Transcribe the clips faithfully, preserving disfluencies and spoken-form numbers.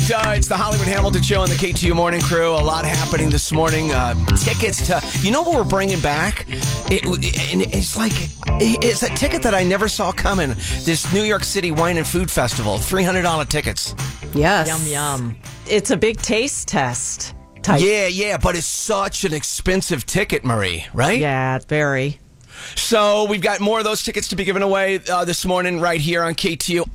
Uh, it's the Hollywood Hamilton Show on the K T U Morning Crew. A lot happening this morning. Uh, tickets to, you know what we're bringing back? It, it, it's like, it's a ticket that I never saw coming. This New York City Wine and Food Festival, three hundred dollars tickets. Yes. Yum, yum. It's a big taste test type. Yeah, yeah, but it's such an expensive ticket, Marie, right? Yeah, very. So we've got more of those tickets to be given away uh, this morning right here on K T U.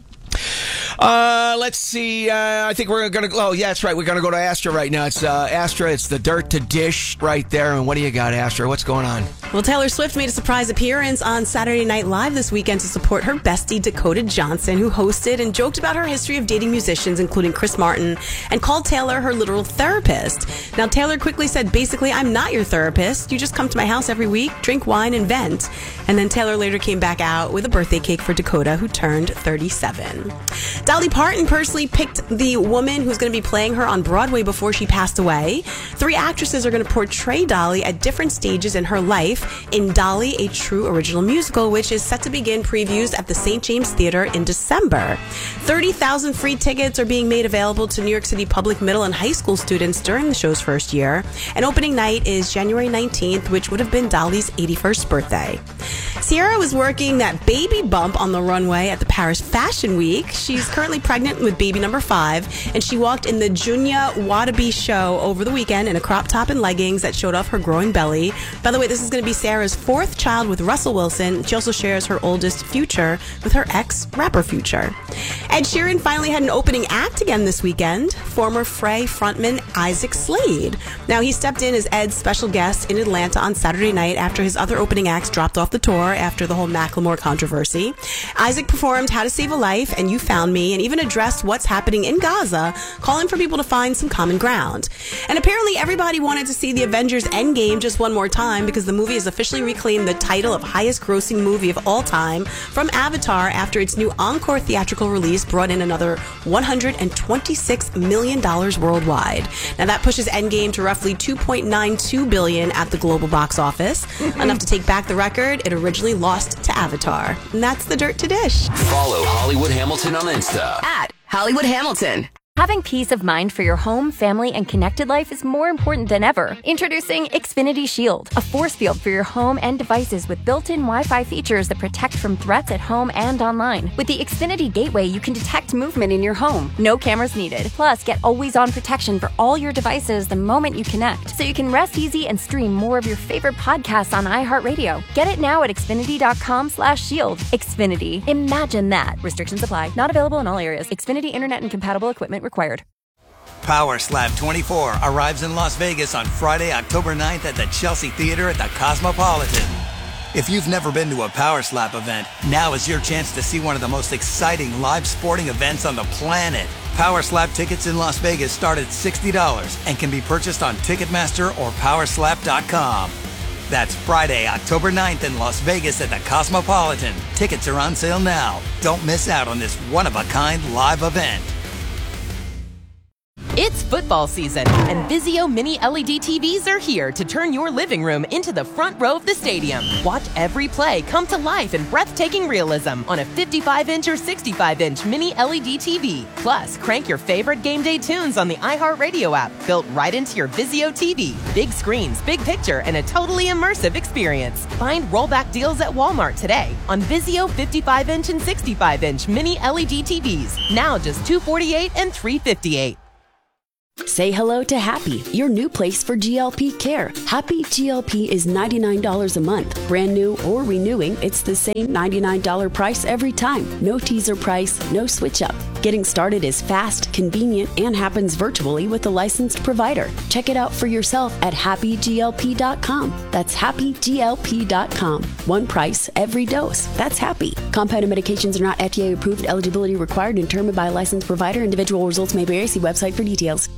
Uh, let's see. Uh, I think we're going to go. Oh, yeah, that's right. We're going to go to Astra right now. It's uh, Astra. It's the dirt to dish right there. And what do you got, Astra? What's going on? Well, Taylor Swift made a surprise appearance on Saturday Night Live this weekend to support her bestie, Dakota Johnson, who hosted and joked about her history of dating musicians, including Chris Martin, and called Taylor her literal therapist. Now, Taylor quickly said, basically, I'm not your therapist. You just come to my house every week, drink wine, and vent. And then Taylor later came back out with a birthday cake for Dakota, who turned thirty-seven. Dolly Parton personally picked the woman who's going to be playing her on Broadway before she passed away. Three actresses are going to portray Dolly at different stages in her life in Dolly, a True Original Musical, which is set to begin previews at the Saint James Theater in December. thirty thousand free tickets are being made available to New York City public middle and high school students during the show's first year. And opening night is January nineteenth, which would have been Dolly's eighty-first birthday. Ciara was working that baby bump on the runway at the Paris Fashion Week. She's currently pregnant with baby number five, and she walked in the Junya Wadabi show over the weekend in a crop top and leggings that showed off her growing belly. By the way, this is going to be Sarah's fourth child with Russell Wilson. She also shares her oldest Future with her ex, rapper Future. Ed Sheeran finally had an opening act again this weekend. Former Frey frontman Isaac Slade. Now, he stepped in as Ed's special guest in Atlanta on Saturday night after his other opening acts dropped off the tour after the whole Macklemore controversy. Isaac performed How to Save a Life and You Found Me, and even addressed what's happening in Gaza, calling for people to find some common ground. And apparently everybody wanted to see the Avengers Endgame just one more time because the movie has officially reclaimed the title of highest grossing movie of all time from Avatar after its new encore theatrical release brought in another one hundred twenty-six million dollars worldwide. Now that pushes Endgame to roughly two point nine two billion dollars at the global box office, enough to take back the record it originally lost to Avatar. And that's the dirt to dish. Follow Hollywood Hamilton on Insta At Hollywood Hamilton. Having peace of mind for your home, family, and connected life is more important than ever. Introducing Xfinity Shield, a force field for your home and devices with built-in Wi-Fi features that protect from threats at home and online. With the Xfinity Gateway, you can detect movement in your home. No cameras needed. Plus, get always-on protection for all your devices the moment you connect, so you can rest easy and stream more of your favorite podcasts on iHeartRadio. Get it now at Xfinity.com slash shield. Xfinity. Imagine that. Restrictions apply. Not available in all areas. Xfinity Internet and compatible equipment required. Power Slap twenty-four arrives in Las Vegas on Friday, October ninth at the Chelsea Theater at the Cosmopolitan. If you've never been to a Power Slap event, now is your chance to see one of the most exciting live sporting events on the planet. Power Slap tickets in Las Vegas start at sixty dollars and can be purchased on Ticketmaster or power slap dot com. That's Friday, October ninth in Las Vegas at the Cosmopolitan. Tickets are on sale now. Don't miss out on this one-of-a-kind live event. It's football season, and Vizio Mini L E D T Vs are here to turn your living room into the front row of the stadium. Watch every play come to life in breathtaking realism on a fifty-five inch or sixty-five inch Mini L E D T V. Plus, crank your favorite game day tunes on the iHeartRadio app, built right into your Vizio T V. Big screens, big picture, and a totally immersive experience. Find rollback deals at Walmart today on Vizio fifty-five inch and sixty-five inch Mini L E D T Vs. Now just two hundred forty-eight dollars and three hundred fifty-eight dollars. Say hello to Happy, your new place for G L P care. Happy G L P is ninety-nine dollars a month. Brand new or renewing, it's the same ninety-nine dollars price every time. No teaser price, no switch up. Getting started is fast, convenient, and happens virtually with a licensed provider. Check it out for yourself at happy G L P dot com. That's happy G L P dot com. One price, every dose. That's Happy. Compounded medications are not F D A approved. Eligibility required and determined by a licensed provider. Individual results may vary. See website for details.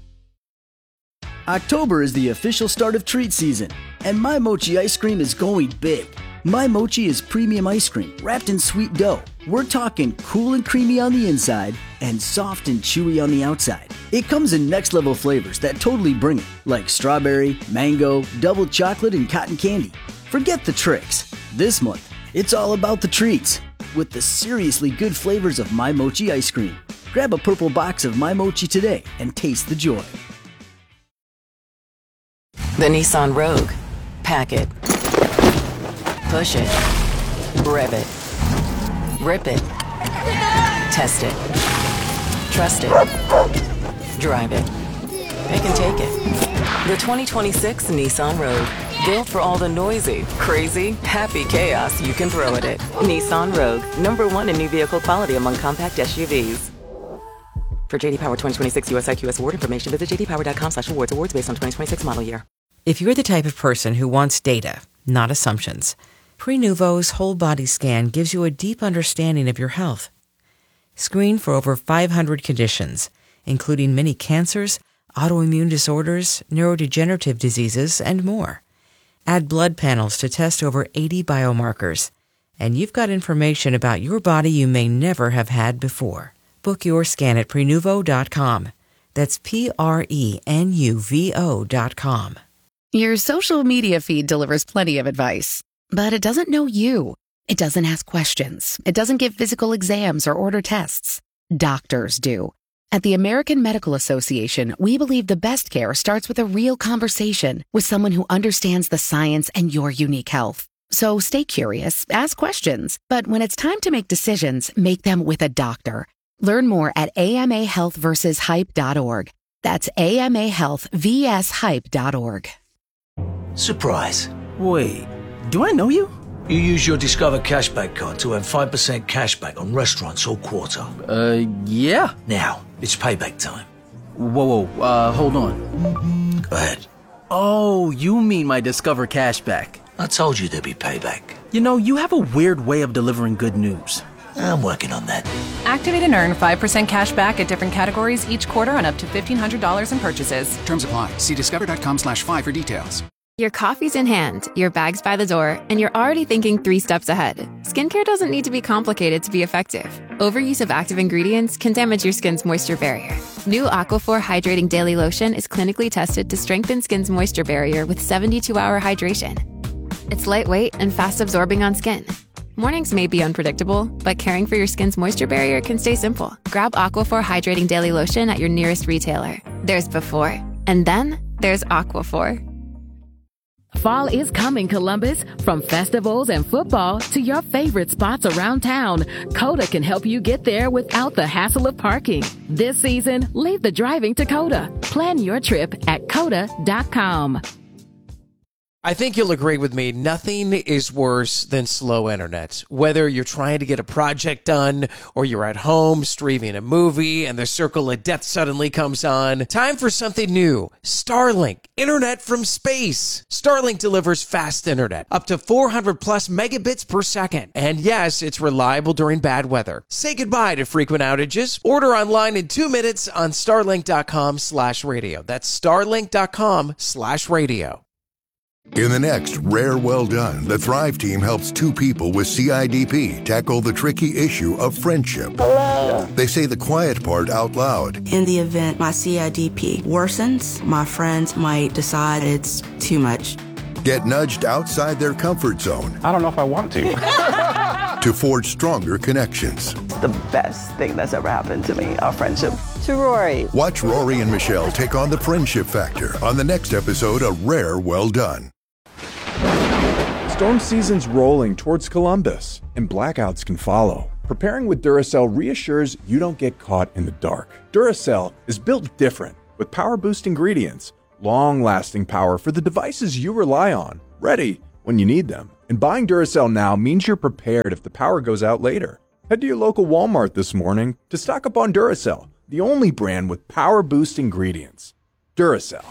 October is the official start of treat season, and My Mochi ice cream is going big. My Mochi is premium ice cream wrapped in sweet dough. We're talking cool and creamy on the inside and soft and chewy on the outside. It comes in next level flavors that totally bring it, like strawberry, mango, double chocolate, and cotton candy. Forget the tricks. This month, it's all about the treats with the seriously good flavors of My Mochi ice cream. Grab a purple box of My Mochi today and taste the joy. The Nissan Rogue. Pack it. Push it. Rev it. Rip it. Test it. Trust it. Drive it. They can take it. The twenty twenty-six Nissan Rogue. Built for all the noisy, crazy, happy chaos you can throw at it. Nissan Rogue. Number one in new vehicle quality among compact S U Vs. For J D Power twenty twenty-six U S I Q S award information, visit j d power dot com slash awards. Awards based on twenty twenty-six model year. If you're the type of person who wants data, not assumptions, Prenuvo's whole body scan gives you a deep understanding of your health. Screen for over five hundred conditions, including many cancers, autoimmune disorders, neurodegenerative diseases, and more. Add blood panels to test over eighty biomarkers, and you've got information about your body you may never have had before. Book your scan at Prenuvo dot com. That's P R E N U V O dot com. Your social media feed delivers plenty of advice, but it doesn't know you. It doesn't ask questions. It doesn't give physical exams or order tests. Doctors do. At the American Medical Association, we believe the best care starts with a real conversation with someone who understands the science and your unique health. So stay curious, ask questions, but when it's time to make decisions, make them with a doctor. Learn more at A M A health versus hype dot org. That's A M A health versus hype dot org. Surprise. Wait, do I know you? You use your Discover Cashback card to earn five percent cashback on restaurants all quarter. Uh, yeah. Now, it's payback time. Whoa, whoa, uh, hold on. Go ahead. Oh, you mean my Discover Cashback. I told you there'd be payback. You know, you have a weird way of delivering good news. I'm working on that. Activate and earn five percent cash back at different categories each quarter on up to fifteen hundred dollars in purchases. Terms apply. See discover dot com slash five for details. Your coffee's in hand, your bag's by the door, and you're already thinking three steps ahead. Skincare doesn't need to be complicated to be effective. Overuse of active ingredients can damage your skin's moisture barrier. New Aquaphor Hydrating Daily Lotion is clinically tested to strengthen skin's moisture barrier with seventy-two hour hydration. It's lightweight and fast absorbing on skin. Mornings may be unpredictable, but caring for your skin's moisture barrier can stay simple. Grab Aquaphor Hydrating Daily Lotion at your nearest retailer. There's before, and then there's Aquaphor. Fall is coming, Columbus. From festivals and football to your favorite spots around town, Coda can help you get there without the hassle of parking. This season, leave the driving to Coda. Plan your trip at coda dot com. I think you'll agree with me, nothing is worse than slow internet. Whether you're trying to get a project done or you're at home streaming a movie and the circle of death suddenly comes on, time for something new. Starlink, internet from space. Starlink delivers fast internet, up to four hundred plus megabits per second. And yes, it's reliable during bad weather. Say goodbye to frequent outages. Order online in two minutes on starlink dot com slash radio. That's starlink dot com slash radio. In the next Rare Well Done, the Thrive team helps two people with C I D P tackle the tricky issue of friendship. Hello. They say the quiet part out loud. In the event my C I D P worsens, my friends might decide it's too much. Get nudged outside their comfort zone. I don't know if I want to. To forge stronger connections. The best thing that's ever happened to me, our friendship. To Rory. Watch Rory and Michelle take on the friendship factor on the next episode of Rare Well Done. Storm season's rolling towards Columbus, and blackouts can follow. Preparing with Duracell reassures you don't get caught in the dark. Duracell is built different, with power-boost ingredients, long-lasting power for the devices you rely on, ready when you need them. And buying Duracell now means you're prepared if the power goes out later. Head to your local Walmart this morning to stock up on Duracell, the only brand with power-boost ingredients. Duracell.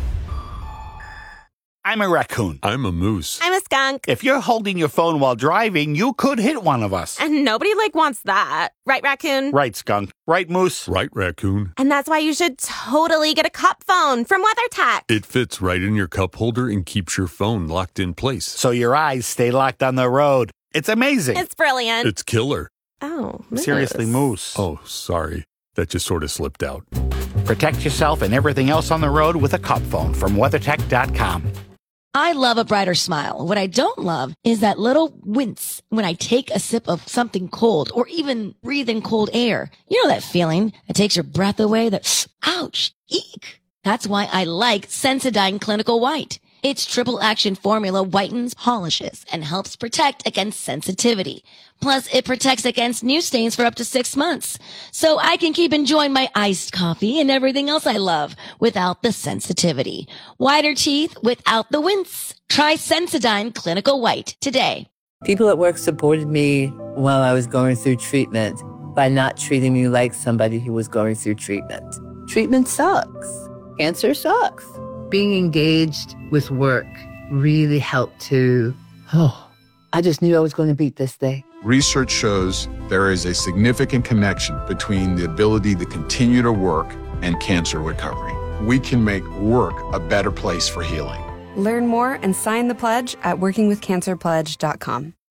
I'm a raccoon. I'm a moose. I'm a skunk. If you're holding your phone while driving, you could hit one of us. And nobody, like, wants that. Right, raccoon? Right, skunk. Right, moose? Right, raccoon. And that's why you should totally get a cup phone from WeatherTech. It fits right in your cup holder and keeps your phone locked in place. So your eyes stay locked on the road. It's amazing. It's brilliant. It's killer. Oh, moose. Seriously, moose. Oh, sorry. That just sort of slipped out. Protect yourself and everything else on the road with a cup phone from weather tech dot com. I love a brighter smile. What I don't love is that little wince when I take a sip of something cold or even breathe in cold air. You know that feeling that takes your breath away, that, ouch, eek. That's why I like Sensodyne Clinical White. Its triple action formula whitens, polishes, and helps protect against sensitivity. Plus, it protects against new stains for up to six months. So I can keep enjoying my iced coffee and everything else I love without the sensitivity. Whiter teeth without the wince. Try Sensodyne Clinical White today. People at work supported me while I was going through treatment by not treating me like somebody who was going through treatment. Treatment sucks. Cancer sucks. Being engaged with work really helped to, oh, I just knew I was going to beat this thing. Research shows there is a significant connection between the ability to continue to work and cancer recovery. We can make work a better place for healing. Learn more and sign the pledge at working with cancer pledge dot com.